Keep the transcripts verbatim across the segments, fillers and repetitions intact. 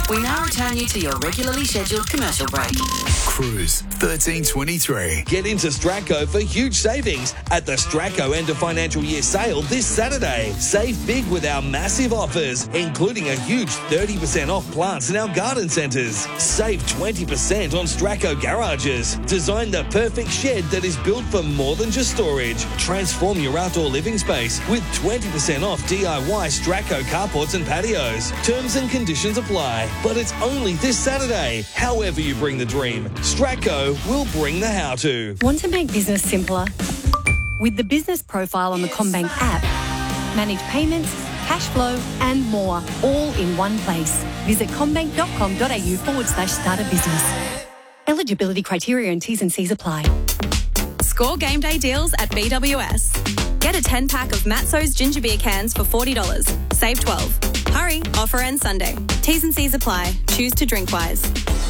We now return you to your regularly scheduled commercial break. Cruise thirteen twenty-three. Get into Stratco for huge savings at the Stratco end of financial year sale this Saturday. Save big with our massive offers, including a huge thirty percent off plants in our garden centres. Save twenty percent on Stratco garages. Design the perfect shed that is built for more than just storage. Transform your outdoor living space with twenty percent off D I Y Stratco carports and patios. Terms and conditions apply, but it's only this Saturday. However you bring the dream, Stratco will bring the how-to. Want to make business simpler? With the business profile on the CommBank app, manage payments, cash flow and more, all in one place. Visit commbank.com.au forward slash start a business. Eligibility criteria and T's and C's apply. Score game day deals at B W S. Get a ten pack of Matso's ginger beer cans for forty dollars. Save twelve. Hurry, offer ends Sunday. T's and C's apply. Choose to drink wise.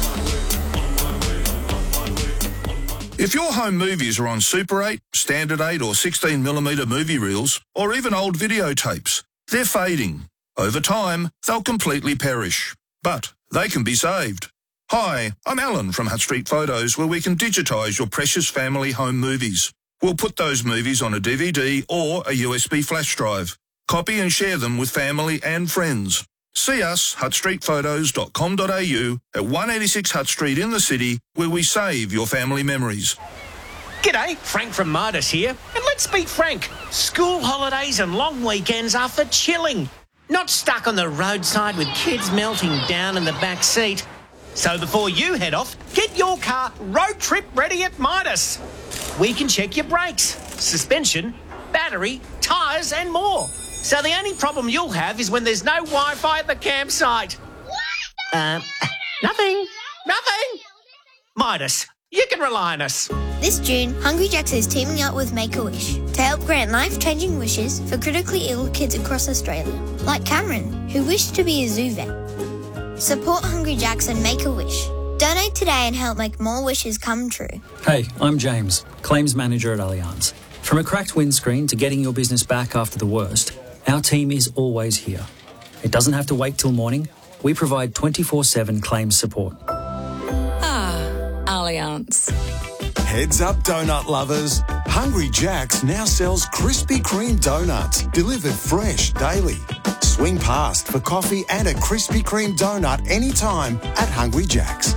If your home movies are on Super eight, Standard eight or sixteen millimetre movie reels, or even old videotapes, they're fading. Over time, they'll completely perish. But they can be saved. Hi, I'm Alan from Hutt Street Photos, where we can digitise your precious family home movies. We'll put those movies on a D V D or a U S B flash drive. Copy and share them with family and friends. See us, hutt street photos dot com dot a u, at one eighty-six Hutt Street in the city, where we save your family memories. G'day, Frank from Midas here. And let's be frank, school holidays and long weekends are for chilling, not stuck on the roadside with kids melting down in the back seat. So before you head off, get your car road trip ready at Midas. We can check your brakes, suspension, battery, tyres and more. So the only problem you'll have is when there's no Wi-Fi at the campsite. What? Um, nothing. Nothing. Midas, you can rely on us. This June, Hungry Jack's is teaming up with Make-A-Wish to help grant life-changing wishes for critically ill kids across Australia, like Cameron, who wished to be a zoo vet. Support Hungry Jack's and Make-A-Wish. Donate today and help make more wishes come true. Hey, I'm James, Claims Manager at Allianz. From a cracked windscreen to getting your business back after the worst, our team is always here. It doesn't have to wait till morning. We provide twenty-four seven claims support. Ah, Allianz. Heads up, donut lovers. Hungry Jack's now sells Krispy Kreme donuts, delivered fresh daily. Swing past for coffee and a Krispy Kreme donut anytime at Hungry Jack's.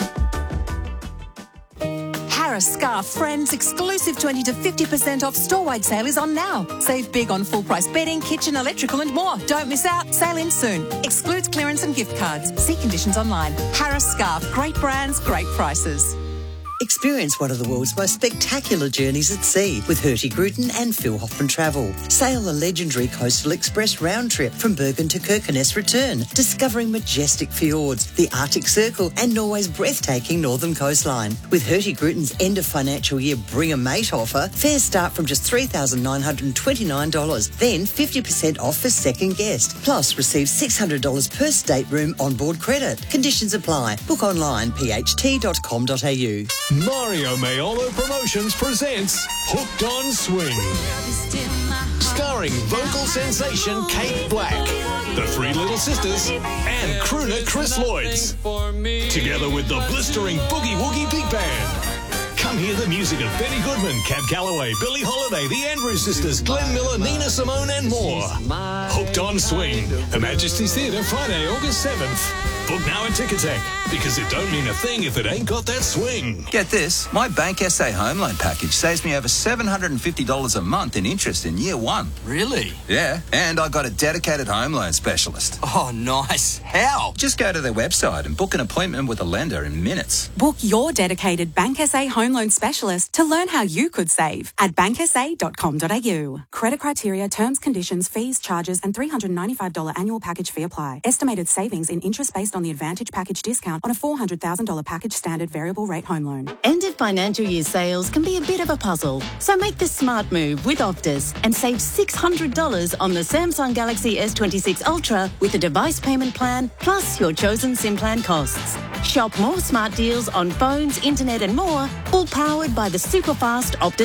Harris Scarf Friends exclusive twenty to fifty percent off store-wide sale is on now. Save big on full-price bedding, kitchen, electrical and more. Don't miss out. Sale ends soon. Excludes clearance and gift cards. See conditions online. Harris Scarf. Great brands, great prices. Experience one of the world's most spectacular journeys at sea with Hurtigruten and Phil Hoffman Travel. Sail the legendary Coastal Express round trip from Bergen to Kirkenes return, discovering majestic fjords, the Arctic Circle and Norway's breathtaking northern coastline. With Hurtigruten's end of financial year Bring a Mate offer, fares start from just three thousand nine hundred twenty-nine dollars, then fifty percent off for second guest. Plus, receive six hundred dollars per stateroom onboard credit. Conditions apply. Book online, p h t dot com dot a u. Mario Maiolo Promotions presents Hooked on Swing. Starring vocal sensation Kate Black, the Three Little Sisters, and crooner Chris Lloyds. Together with the blistering Boogie Woogie Big Band. Come hear the music of Benny Goodman, Cab Calloway, Billie Holiday, the Andrews Sisters, Glenn Miller, Nina Simone and more. Hooked on Swing. Her Majesty's Theatre, Friday, August seventh. Book now at Ticketek, because it don't mean a thing if it ain't got that swing. Get this, my Bank S A home loan package saves me over seven hundred fifty dollars a month in interest in year one. Really? Yeah, and I got a dedicated home loan specialist. Oh, nice. How? Just go to their website and book an appointment with a lender in minutes. Book your dedicated Bank S A home loan specialist to learn how you could save at bank s a dot com dot a u. Credit criteria, terms, conditions, fees, charges and three hundred ninety-five dollars annual package fee apply. Estimated savings in interest based on the Advantage package discount on a four hundred thousand dollars package standard variable rate home loan. End of financial year sales can be a bit of a puzzle, so make the smart move with Optus and save six hundred dollars on the Samsung Galaxy S twenty-six Ultra with a device payment plan plus your chosen SIM plan costs. Shop more smart deals on phones, internet and more, all powered by the super fast Optus